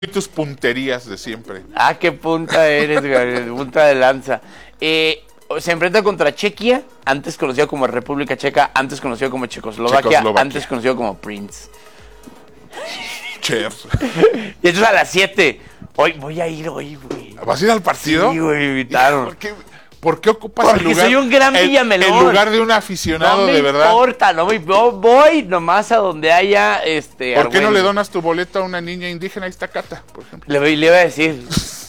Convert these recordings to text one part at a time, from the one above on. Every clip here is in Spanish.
Y tus punterías de siempre. Ah, qué punta eres, güey, punta de lanza. Se enfrenta contra Chequia, antes conocido como República Checa, antes conocido como Checoslovaquia, antes conocido como Prince. Chef. Y esto es a las 7. Hoy voy a ir hoy, güey. ¿Vas a ir al partido? Sí, güey, me invitaron. ¿Por qué ocupas Porque el lugar? soy un gran Villamelón. El lugar de un aficionado, de verdad. No me importa, voy nomás a donde haya ¿Por qué no le donas tu boleto a una niña indígena? Ahí está Cata, por ejemplo. Le iba a decir,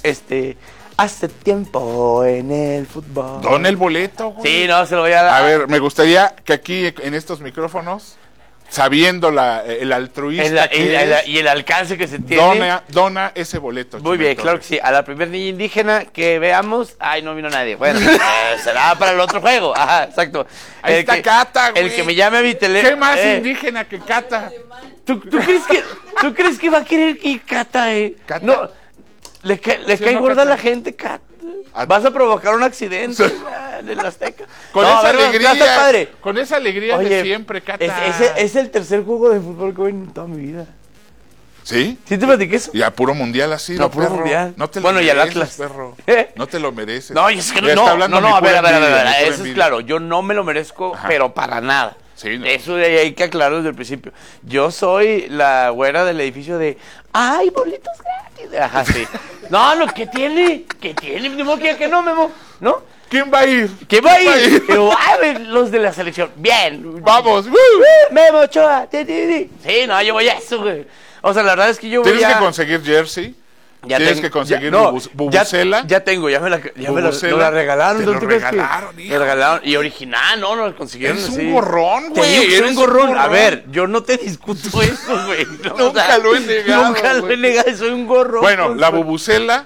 hace tiempo en el fútbol. Dona el boleto, güey. Sí, no, se lo voy a dar. A ver, me gustaría que aquí en estos micrófonos, sabiendo el altruista y el alcance que se tiene, dona ese boleto. Muy bien, claro que sí. A la primera niña indígena que veamos, no vino nadie. Bueno, será para el otro juego. Ajá, exacto. Ahí está Cata, güey. El que me llame a mi teléfono. ¿Qué más indígena que Cata? ¿Tú crees que va a querer ir Cata, Cata. No, le cae gorda a la gente, Cata. Vas a provocar un accidente en el Azteca. Con esa alegría, padre. Con esa alegría de siempre, Cata. Es el tercer juego de fútbol que voy en toda mi vida. ¿Sí? ¿Sí te platiqué eso? Y a puro mundial así, no, puro mundial. No te lo mereces, y al Atlas. Perro. No te lo mereces. No, es que no, a ver, eso es claro. Yo no me lo merezco, pero para nada. Sí, no. Eso hay que aclararlo desde el principio. Yo soy la güera del edificio de ¡ay, boletos gratis! Ajá, sí. No, ¿qué tiene? ¿Qué tiene? Memo, que no, Memo, ¿no? ¿Quién va a ir? ¿Quién va a ir? Pero, los de la selección. Bien. Vamos. Memo, Ochoa. Sí, no, yo voy a eso, güey. O sea, la verdad es que yo voy ¿Tienes que conseguir jersey? ¿Tienes que conseguir bubucela? Ya tengo, ya me la regalaron. Te lo regalaron, hijo. Me regalaron. Y original, no, lo consiguieron así. Es un gorrón, güey. Eres un gorrón. A ver, yo no te discuto eso, güey. Nunca lo he negado. Nunca lo he negado, soy un gorrón. Bueno, la bubucela.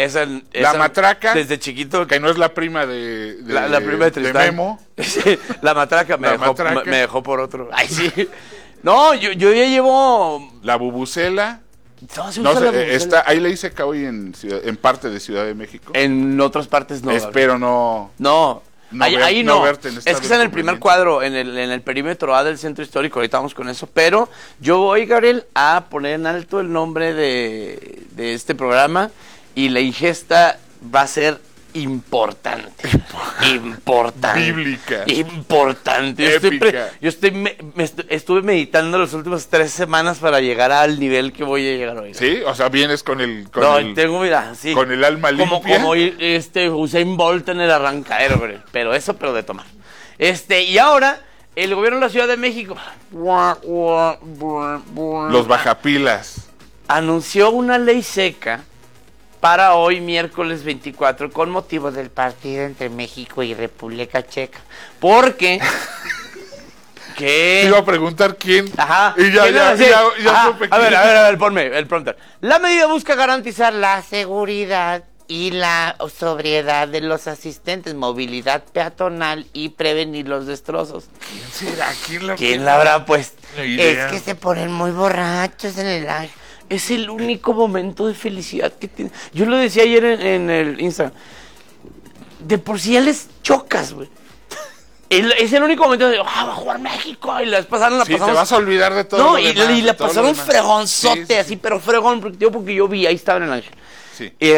La matraca. Desde chiquito. Que no es la prima de la prima de Tristán. De Memo. La matraca me dejó por otro. Ay, sí. No, yo ya llevo. La bubucela. No, ahí le hice hoy en parte de Ciudad de México. En otras partes no. Espero no. Ahí no. Verte en es que está en el primer cuadro, en el perímetro A del centro histórico. Ahorita vamos con eso. Pero yo voy, Gabriel, a poner en alto el nombre de este programa. Y la ingesta va a ser importante. Bíblica. Importante. Yo estuve meditando las últimas 3 semanas para llegar al nivel que voy a llegar hoy. Sí, o sea, vienes con el alma limpia. Como Usain Bolt en el arrancadero, pero de tomar. Y ahora el gobierno de la Ciudad de México los bajapilas anunció una ley seca para hoy, miércoles 24, con motivo del partido entre México y República Checa. Porque... ¿qué? Te iba a preguntar quién. Ajá. Y ya supe quién. A ver, ponme el prompter. La medida busca garantizar la seguridad y la sobriedad de los asistentes, movilidad peatonal y prevenir los destrozos. ¿Quién será? ¿Quién la habrá puesto? Es que se ponen muy borrachos en el ángel. Es el único momento de felicidad que tiene. Yo lo decía ayer en el Instagram. De por sí ya les chocas, güey. Es el único momento de, va a jugar México. Y la vez pasada la pasamos. Te vas a olvidar de todo. No, y la pasaron fregonzote, así, pero fregón, porque yo vi, ahí estaba en el ángel. Sí. Y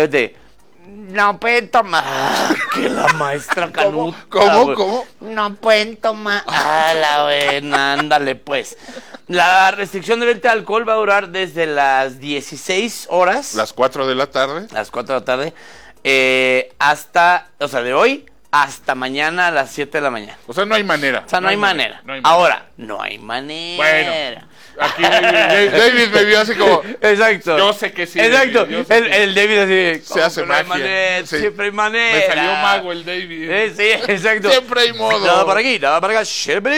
no pueden tomar. Que la maestra canuta. ¿Cómo? No pueden tomar. La buena, ándale, pues. La restricción de venta de alcohol va a durar desde las 16 horas. Las 4 de la tarde. Las 4 de la tarde. Hasta, de hoy hasta mañana a las 7 de la mañana. O sea, no hay manera. No hay manera. Ahora, no hay manera. Bueno. Aquí David me vio así como. Exacto. Yo sé que sí. Exacto. El David así. Se hace magia. Siempre hay manera. Me salió mago el David. Sí, exacto. Siempre hay modo. Nada para aquí, nada para acá.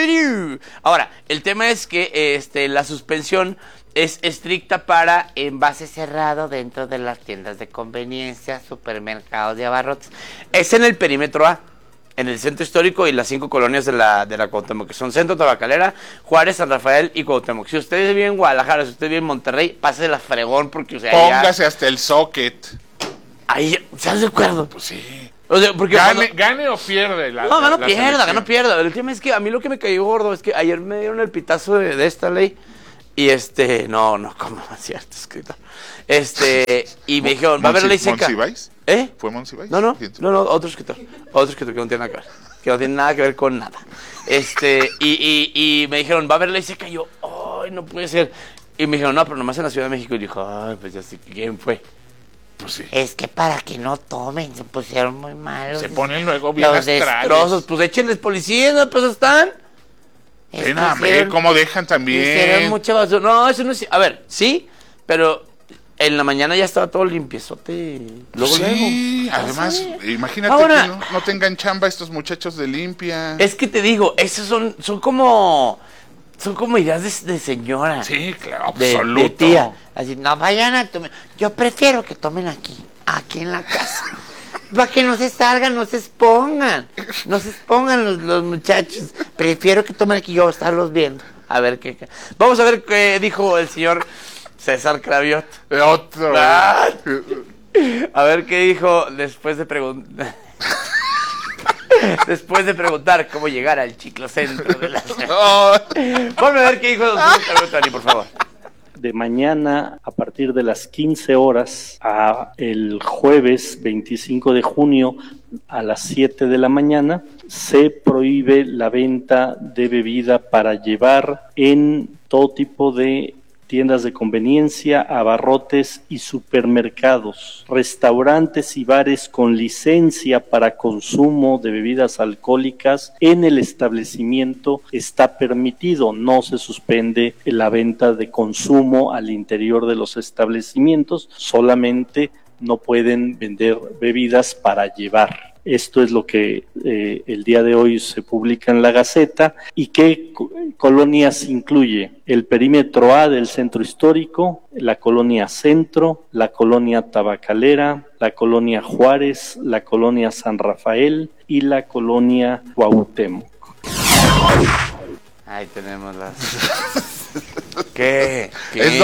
Ahora, el tema es que la suspensión es estricta para envase cerrado dentro de las tiendas de conveniencia, supermercados y abarrotes. Es en el perímetro A. En el centro histórico y las 5 colonias de la Cuauhtémoc, que son Centro, Tabacalera, Juárez, San Rafael y Cuauhtémoc. Si usted vive en Guadalajara, si usted vive en Monterrey, pase la fregón porque, póngase hasta el socket. Ahí, ¿estás de acuerdo? Pues sí. O sea, porque gane o pierde. No pierda. El tema es que a mí lo que me cayó gordo es que ayer me dieron el pitazo de esta ley Y no, ¿cómo es cierto, escritor? Y me dijeron, va a haber ley seca. ¿Monsiváis? ¿Eh? ¿Fue Monsiváis? No, otro escritor que no tiene nada que ver, que no tiene nada que ver con nada. Y me dijeron, va a haber ley seca. Y yo, ay, no puede ser. Y me dijeron, no, pero nomás en la Ciudad de México. Y dijo, ay, pues ya sé quién fue. Pues sí. Es que para que no tomen, se pusieron muy malos. Se ponen luego bien los astrales. destrozos, pues échenles policías, ¿no? Pues están. Ven a ver cómo dejan también. Hicieron mucha basura. No, eso no es. A ver, sí, pero en la mañana ya estaba todo limpiezote. Sí, además, imagínate ahora, que no tengan chamba estos muchachos de limpia. Es que te digo, esos son como ideas de señora. Sí, claro, absoluto. De tía. Así, no vayan a tomar. Yo prefiero que tomen aquí en la casa. Para que no se salgan, no se expongan los muchachos. Prefiero que tomen aquí, yo estarlos viendo. A ver qué. Vamos a ver qué dijo el señor César Craviot. Otro. A ver qué dijo después de preguntar. Después de preguntar cómo llegar al chiclocentro de la ciudad. Vamos a ver qué dijo el señor Craviot, Tony, por favor. De mañana a partir de las 15 horas a el jueves 25 de junio a las 7 de la mañana se prohíbe la venta de bebida para llevar en todo tipo de tiendas de conveniencia, abarrotes y supermercados, restaurantes y bares con licencia para consumo de bebidas alcohólicas en el establecimiento está permitido, no se suspende la venta de consumo al interior de los establecimientos, solamente no pueden vender bebidas para llevar. Esto es lo que el día de hoy se publica en la Gaceta. ¿Y qué colonias incluye? El perímetro A del centro histórico, la colonia Centro, la colonia Tabacalera, la colonia Juárez, la colonia San Rafael y la colonia Cuauhtémoc. Ahí tenemos las... ¿Qué? Es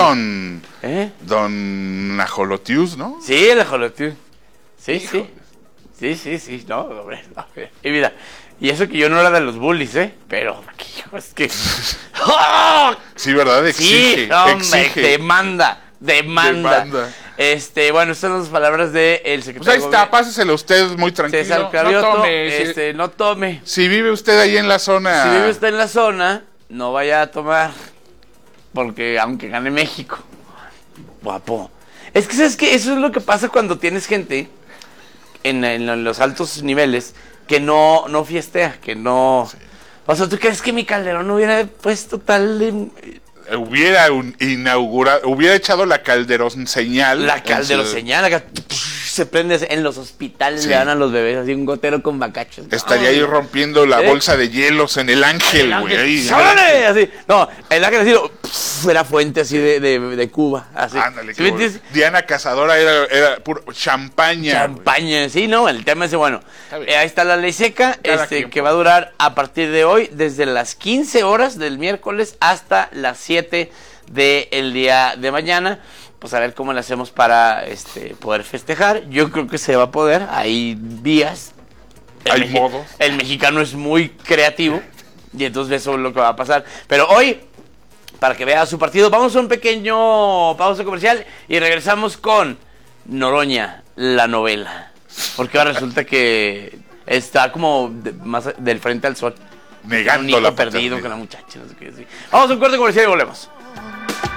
don Ajolotius, ¿no? Sí, el Ajolotius. Sí, sí. Sí, no, hombre. Y mira, y eso que yo no era de los bullies, pero hijo, es que... Sí, ¿verdad? Exige. Sí, hombre, demanda. Bueno, estas son las palabras del secretario. Pues ahí está, páseselo usted muy tranquilo. César Cravioto, no tome. Si vive usted ahí en la zona... Si vive usted en la zona, no vaya a tomar, porque aunque gane México, guapo. Es que, ¿sabes qué? Eso es lo que pasa cuando tienes gente... En los altos niveles, que no fiestea, que no... Sí. O sea, ¿tú crees que mi Calderón hubiera puesto tal... Hubiera echado la Calderón señal. La Calderón señal, acá, se prende en los hospitales, le dan a los bebés así un gotero con bacachos. Estaría ahí rompiendo la bolsa de hielos en el Ángel, güey. Así. No, el Ángel así, era fuente así de Cuba, así. Ándale, ¿sí? Diana Cazadora era puro champaña. Champaña, sí, no, el tema es bueno. Ahí está la ley seca, que va a durar a partir de hoy, desde las 15 horas del miércoles hasta las 7 del día de mañana. Pues a ver cómo le hacemos para poder festejar. Yo creo que se va a poder, hay vías. Hay modos. El mexicano es muy creativo y entonces eso es lo que va a pasar. Pero hoy, para que vea su partido, vamos a un pequeño pausa comercial y regresamos con Noroña, la novela. Porque ahora resulta que está como más del frente al sol. Negando un hijo la perdido con la muchacha, no sé qué decir. Vamos a un corte comercial y volvemos.